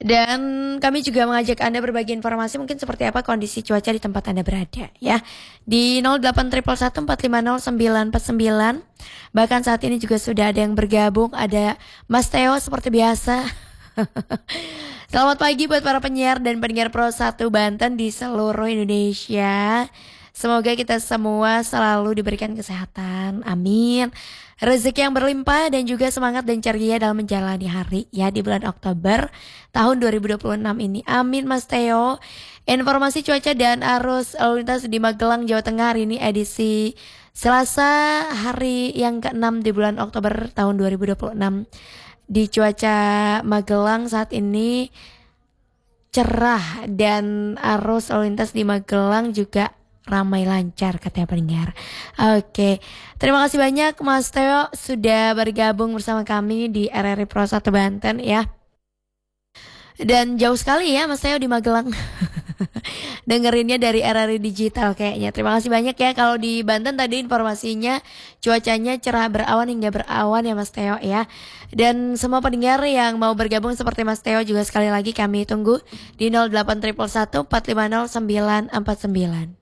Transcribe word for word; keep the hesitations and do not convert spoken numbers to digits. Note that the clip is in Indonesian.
Dan kami juga mengajak Anda berbagi informasi mungkin seperti apa kondisi cuaca di tempat Anda berada ya. Di nol delapan satu satu empat lima nol sembilan empat sembilan. Bahkan saat ini juga sudah ada yang bergabung, ada Mas Theo seperti biasa. Selamat pagi buat para penyiar dan pendengar Pro satu Banten di seluruh Indonesia. Semoga kita semua selalu diberikan kesehatan, amin. Rezeki yang berlimpah dan juga semangat dan ceria dalam menjalani hari ya di bulan Oktober tahun dua ribu dua puluh enam ini. Amin Mas Theo. Informasi cuaca dan arus lalu lintas di Magelang, Jawa Tengah hari ini edisi Selasa hari yang keenam di bulan Oktober tahun dua ribu dua puluh enam. Di cuaca Magelang saat ini cerah dan arus lalu lintas di Magelang juga ramai lancar katanya pendengar. Oke, terima kasih banyak Mas Theo sudah bergabung bersama kami di R R I Pro satu Banten ya. Dan jauh sekali ya Mas Theo di Magelang. Dengerinnya dari R R I Digital kayaknya. Terima kasih banyak ya. Kalau di Banten tadi informasinya cuacanya cerah berawan hingga berawan ya Mas Theo ya. Dan semua pendengar yang mau bergabung seperti Mas Theo juga sekali lagi kami tunggu di nol delapan satu satu empat lima nol sembilan empat sembilan.